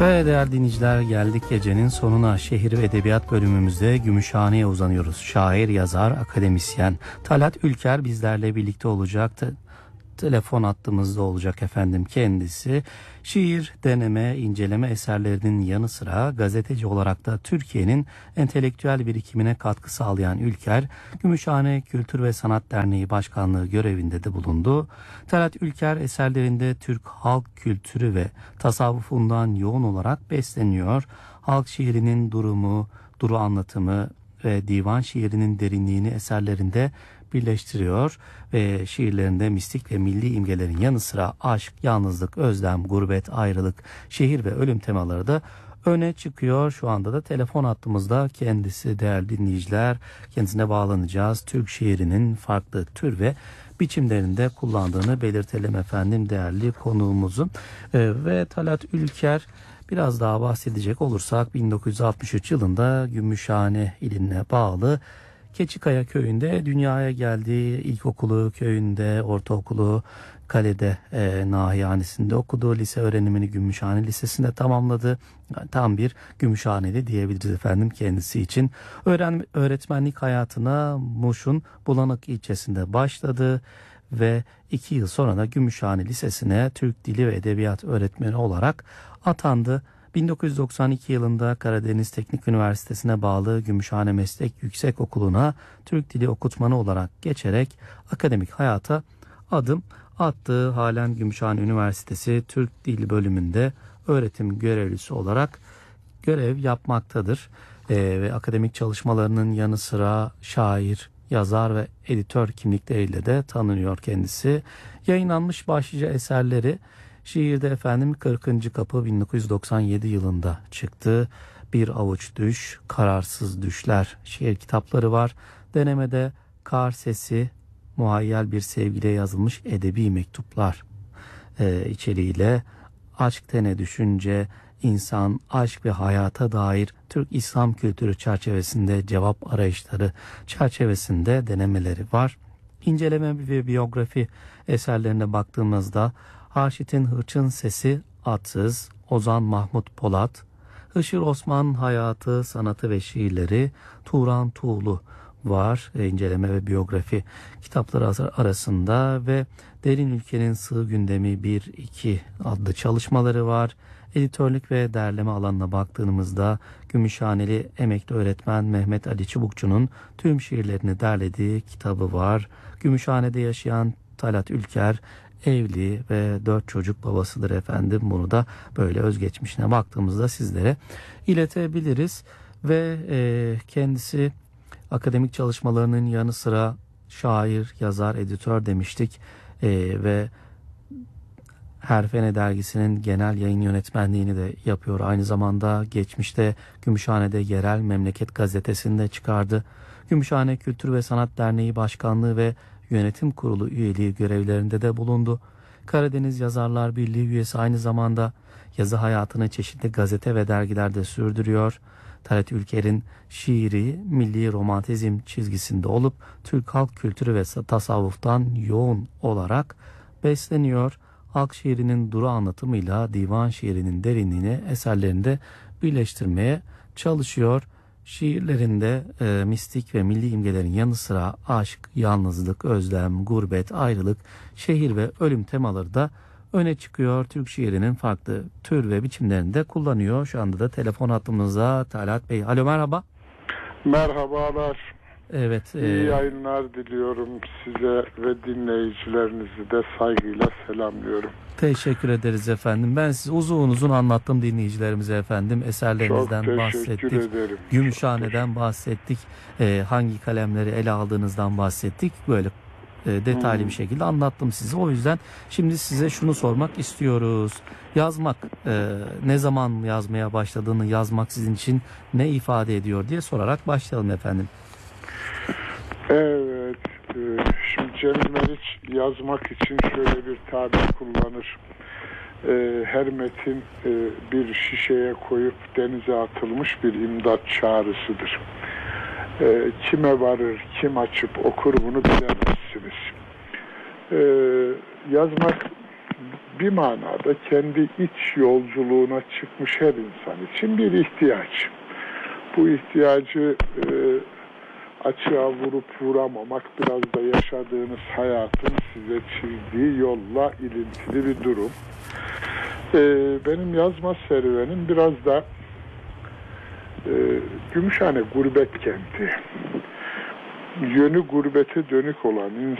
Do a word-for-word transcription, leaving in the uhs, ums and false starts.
Ve değerli dinleyiciler, geldik gecenin sonuna. Şehir ve Edebiyat bölümümüzde Gümüşhane'ye uzanıyoruz. Şair, yazar, akademisyen Talat Ülker bizlerle birlikte olacaktı. Telefon hattımızda olacak efendim kendisi. Şiir, deneme, inceleme eserlerinin yanı sıra gazeteci olarak da Türkiye'nin entelektüel birikimine katkı sağlayan Ülker, Gümüşhane Kültür ve Sanat Derneği Başkanlığı görevinde de bulundu. Talat Ülker eserlerinde Türk halk kültürü ve tasavvufundan yoğun olarak besleniyor. Halk şiirinin durumu, duru anlatımı ve divan şiirinin derinliğini eserlerinde birleştiriyor ve şiirlerinde mistik ve milli imgelerin yanı sıra aşk, yalnızlık, özlem, gurbet, ayrılık, şehir ve ölüm temaları da öne çıkıyor. Şu anda da telefon hattımızda kendisi, değerli dinleyiciler. Kendisine bağlanacağız. Türk şiirinin farklı tür ve biçimlerinde kullandığını belirtelim efendim değerli konuğumuzun. Ee, ve Talat Ülker, biraz daha bahsedecek olursak, bin dokuz yüz altmış üç yılında Gümüşhane iline bağlı Keçikaya köyünde dünyaya geldi. İlkokulu köyünde, ortaokulu Kale'de e, nahiyanesinde okudu. Lise öğrenimini Gümüşhane Lisesi'nde tamamladı. Yani tam bir Gümüşhaneli diyebiliriz efendim kendisi için. Öğren, öğretmenlik hayatına Muş'un Bulanık ilçesinde başladı ve iki yıl sonra da Gümüşhane Lisesi'ne Türk Dili ve Edebiyat öğretmeni olarak atandı. bin dokuz yüz doksan iki yılında Karadeniz Teknik Üniversitesi'ne bağlı Gümüşhane Meslek Yüksekokulu'na Türk Dili okutmanı olarak geçerek akademik hayata adım attı. Halen Gümüşhane Üniversitesi Türk Dil bölümünde öğretim görevlisi olarak görev yapmaktadır. Ee, ve akademik çalışmalarının yanı sıra şair, yazar ve editör kimlikleriyle de tanınıyor kendisi. Yayınlanmış başlıca eserleri: şiirde efendim kırkıncı Kapı bin dokuz yüz doksan yedi yılında çıktı. Bir Avuç Düş, Kararsız Düşler şiir kitapları var. Denemede Kar Sesi, muhayyel bir sevgiliye yazılmış edebi mektuplar e, içeriğiyle Aşk Tene Düşünce, İnsan, Aşk ve Hayata dair Türk İslam kültürü çerçevesinde cevap arayışları çerçevesinde denemeleri var. İnceleme ve biyografi eserlerine baktığımızda Haşit'in Hırçın Sesi, Atsız, Ozan Mahmut Polat, Hışır Osman Hayatı, Sanatı ve Şiirleri, Turan Tuğlu var. E, inceleme ve biyografi kitapları arasında ve Derin Ülkenin Sığ Gündemi bir iki adlı çalışmaları var. Editörlük ve derleme alanına baktığımızda Gümüşhaneli emekli öğretmen Mehmet Ali Çubukçu'nun tüm şiirlerini derlediği kitabı var. Gümüşhane'de yaşayan Talat Ülker evli ve dört çocuk babasıdır efendim. Bunu da böyle özgeçmişine baktığımızda sizlere iletebiliriz. Ve e, kendisi akademik çalışmalarının yanı sıra şair, yazar, editör demiştik. E, ve Herfene dergisinin genel yayın yönetmenliğini de yapıyor. Aynı zamanda geçmişte Gümüşhane'de Yerel Memleket gazetesinde çıkardı. Gümüşhane Kültür ve Sanat Derneği Başkanlığı ve Yönetim Kurulu üyeliği görevlerinde de bulundu. Karadeniz Yazarlar Birliği üyesi, aynı zamanda yazı hayatını çeşitli gazete ve dergilerde sürdürüyor. Talat Ülker'in şiiri milli romantizm çizgisinde olup Türk halk kültürü ve tasavvuftan yoğun olarak besleniyor. Halk şiirinin duru anlatımıyla divan şiirinin derinliğini eserlerinde birleştirmeye çalışıyor. Şiirlerinde e, mistik ve milli imgelerin yanı sıra aşk, yalnızlık, özlem, gurbet, ayrılık, şehir ve ölüm temaları da öne çıkıyor. Türk şiirinin farklı tür ve biçimlerini de kullanıyor. Şu anda da telefon hattımızda Talat Bey. Alo, merhaba. Merhabalar. Evet. İyi e... yayınlar diliyorum size ve dinleyicilerinizi de saygıyla selamlıyorum. Teşekkür ederiz efendim. Ben size uzun uzun anlattım dinleyicilerimize efendim. Eserlerinizden bahsettik. Ederim. Gümüşhane'den bahsettik. Ee, hangi kalemleri ele aldığınızdan bahsettik. Böyle e, detaylı hmm. bir şekilde anlattım size. O yüzden şimdi size şunu sormak istiyoruz. Yazmak, e, ne zaman yazmaya başladığını, yazmak sizin için ne ifade ediyor diye sorarak başlayalım efendim. Evet. Şimdi Cemil Meriç yazmak için şöyle bir tabir kullanır. Her metin bir şişeye koyup denize atılmış bir imdat çağrısıdır. Kime varır, kim açıp okur bunu bilemezsiniz. Yazmak bir manada kendi iç yolculuğuna çıkmış her insan için bir ihtiyaç. Bu ihtiyacı e, açığa vurup vuramamak biraz da yaşadığınız hayatın size çizdiği yolla ilintili bir durum. E, benim yazma serüvenim biraz da e, Gümüşhane gurbet kenti. Yönü gurbete dönük olan